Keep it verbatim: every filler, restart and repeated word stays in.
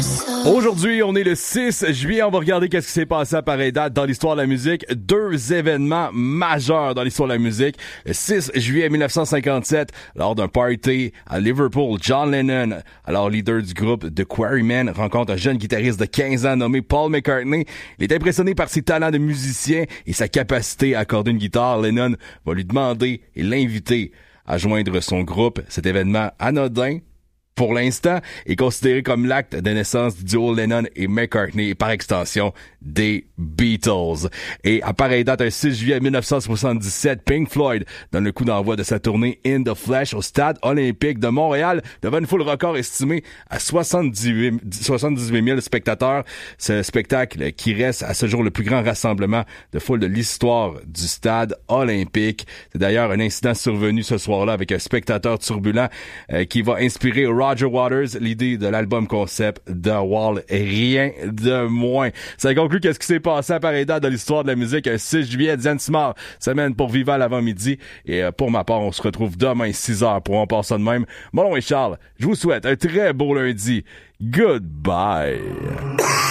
Aujourd'hui, on est le six juillet. On va regarder qu'est-ce qui s'est passé à pareille date dans l'histoire de la musique. Deux événements majeurs dans l'histoire de la musique. Le six juillet mille neuf cent cinquante-sept, lors d'un party à Liverpool, John Lennon, alors leader du groupe The Quarrymen, rencontre un jeune guitariste de quinze ans nommé Paul McCartney. Il est impressionné par ses talents de musicien et sa capacité à accorder une guitare. Lennon va lui demander et l'inviter à joindre son groupe. Cet événement anodin, pour l'instant, est considéré comme l'acte de naissance du duo Lennon et McCartney et par extension des Beatles. Et à pareille date, un six juillet mille neuf cent soixante-dix-sept, Pink Floyd donne le coup d'envoi de sa tournée In the Flesh au Stade olympique de Montréal devant une foule record estimée à soixante-dix-huit mille spectateurs. Ce spectacle qui reste à ce jour le plus grand rassemblement de foule de l'histoire du Stade olympique. C'est d'ailleurs un incident survenu ce soir-là avec un spectateur turbulent euh, qui va inspirer Roger Waters, l'idée de l'album concept The Wall, et rien de moins. Ça conclut qu'est-ce qui s'est passé à pareille date dans l'histoire de la musique un six juillet, Diane Simard, semaine pour Viva l'avant-midi. Et euh, pour ma part, on se retrouve demain six heures pour On passe ça de même. Mon nom est Charles. Je vous souhaite un très beau lundi. Goodbye.